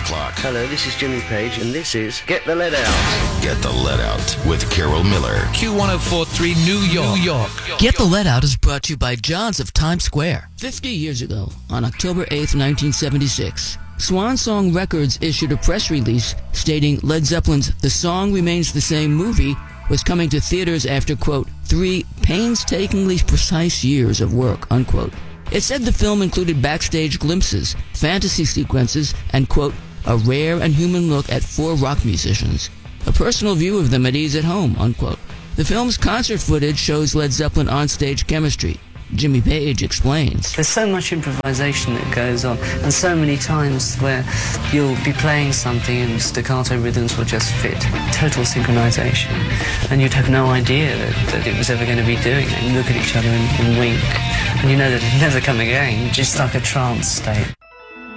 o'clock. Hello, this is Jimmy Page, and this is Get the Lead Out. Get the Lead Out with Carol Miller. Q1043 New York. Get the Lead Out is brought to you by John's of Times Square. 50 years ago, on October 8th, 1976, Swan Song Records issued a press release stating Led Zeppelin's The Song Remains the Same movie was coming to theaters after, quote, 3 painstakingly precise years of work, unquote. It said the film included backstage glimpses, fantasy sequences, and, quote, a rare and human look at 4 rock musicians. A personal view of them at ease at home, unquote. The film's concert footage shows Led Zeppelin onstage chemistry. Jimmy Page explains. There's so much improvisation that goes on, and so many times where you'll be playing something and staccato rhythms will just fit. Total synchronization. And you'd have no idea that it was ever going to be doing it. You look at each other and wink, and you know that it'll never come again, just like a trance state.